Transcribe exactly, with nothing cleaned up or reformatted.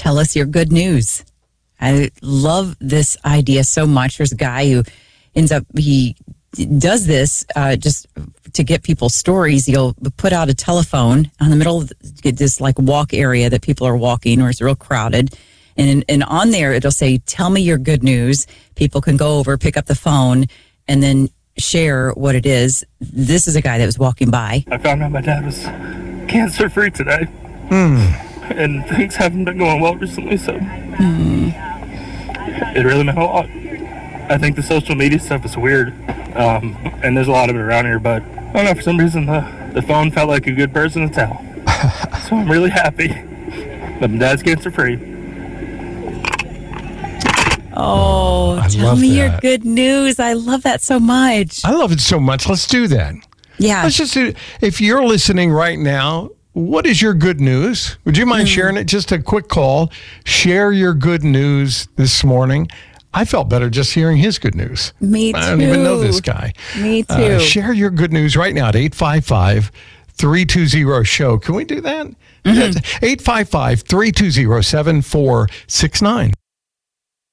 tell us your good news. I love this idea so much. There's a guy who ends up, he does this uh, just to get people's stories. He'll put out a telephone on the middle of this like walk area that people are walking or it's real crowded. And, and on there, it'll say, tell me your good news. People can go over, pick up the phone, and then share what it is. This is a guy that was walking by. I found out my dad was cancer-free today. Mm. And things haven't been going well recently, so Mm. it really meant a lot. I think the social media stuff is weird, um, and there's a lot of it around here, but I don't know, for some reason the, the phone felt like a good person to tell. So I'm really happy that my dad's cancer-free. Oh, I tell love me your that. good news. I love that so much. I love it so much. Let's do that. Yeah. Let's just do, if you're listening right now, what is your good news? Would you mind Mm. sharing it? Just a quick call. Share your good news this morning. I felt better just hearing his good news. Me too. I don't even know this guy. Me too. Uh, share your good news right now at eight five five, three two zero, SHOW. Can we do that? Mm-hmm. eight five five, three two zero, seven four six nine.